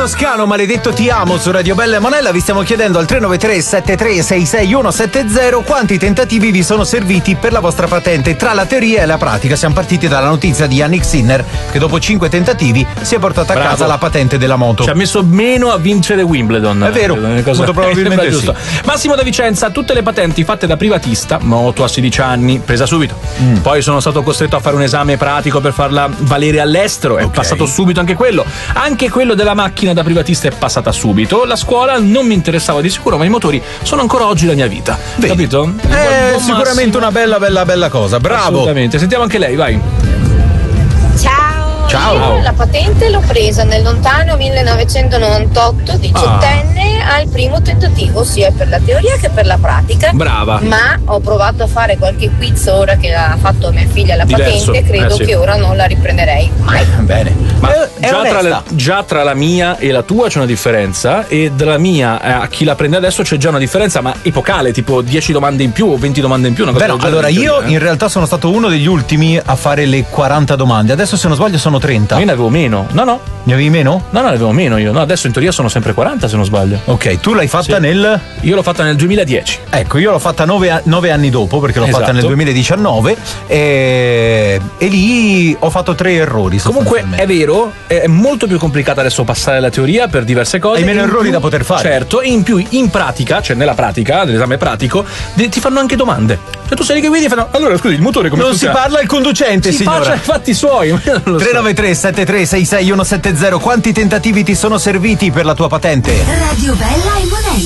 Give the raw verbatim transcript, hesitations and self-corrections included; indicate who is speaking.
Speaker 1: Toscano, maledetto ti amo su Radio Bella e Monella. Vi stiamo chiedendo al tre nove tre sette tre sei sei uno sette zero quanti tentativi vi sono serviti per la vostra patente tra la teoria e la pratica. Siamo partiti dalla notizia di Yannick Sinner che dopo cinque tentativi si è portata a
Speaker 2: Bravo.
Speaker 1: casa la patente della moto.
Speaker 2: Ci ha messo meno a vincere Wimbledon.
Speaker 1: È vero, molto probabilmente
Speaker 2: giusto.
Speaker 1: sì.
Speaker 2: Massimo da Vicenza, tutte le patenti fatte da privatista, moto a sedici anni, presa subito. Mm. Poi sono stato costretto a fare un esame pratico per farla valere all'estero, è okay. passato subito anche quello. Anche quello della macchina da privatista è passata subito. La scuola non mi interessava di sicuro, ma i motori sono ancora oggi la mia vita. Vedi. Capito?
Speaker 1: È sicuramente Massimo. Una bella, bella, bella cosa. Bravo.
Speaker 2: Assolutamente. Sentiamo anche lei, vai.
Speaker 3: Ciao.
Speaker 1: Ciao.
Speaker 3: Io la patente l'ho presa nel lontano millenovecentonovantotto, diciottenne, ah. al primo tentativo, sia per la teoria che per la pratica.
Speaker 2: Brava.
Speaker 3: Ma ho provato a fare qualche quiz ora che ha fatto mia figlia la
Speaker 2: Diverso.
Speaker 3: patente, credo eh, sì. che ora non la riprenderei mai.
Speaker 1: Bene.
Speaker 2: Ma
Speaker 1: è, è
Speaker 2: già, tra la, già tra la mia e la tua c'è una differenza, e dalla mia a chi la prende adesso c'è già una differenza, ma epocale, tipo dieci domande in più o venti domande in più. Una cosa
Speaker 1: Beh, no, allora io eh. in realtà sono stato uno degli ultimi a fare le quaranta domande. Adesso, se non sbaglio, sono trenta.
Speaker 2: Ma io ne avevo meno. No, no.
Speaker 1: Ne avevi meno?
Speaker 2: No, no, ne avevo meno io. No, adesso in teoria sono sempre quaranta, se non sbaglio.
Speaker 1: Ok, tu l'hai fatta
Speaker 2: sì.
Speaker 1: nel...
Speaker 2: Io l'ho fatta nel duemiladieci.
Speaker 1: Ecco, io l'ho fatta nove, nove anni dopo, perché l'ho
Speaker 2: esatto.
Speaker 1: fatta nel duemiladiciannove e... e lì ho fatto tre errori.
Speaker 2: Comunque è vero, è molto più complicata adesso passare la teoria per diverse cose.
Speaker 1: Hai meno errori
Speaker 2: più,
Speaker 1: da poter fare.
Speaker 2: Certo, e in più in pratica, cioè nella pratica dell'esame pratico, ti fanno anche domande. Cioè tu sei lì che guidi e fanno: allora scusi, il motore come
Speaker 1: non
Speaker 2: funziona?
Speaker 1: Si parla al conducente,
Speaker 2: si
Speaker 1: signora.
Speaker 2: faccia i fatti suoi.
Speaker 1: tre nove tre sette tre sei sei uno sette zero. Quanti tentativi ti sono serviti per la tua patente?
Speaker 4: Radio Bella e Monella.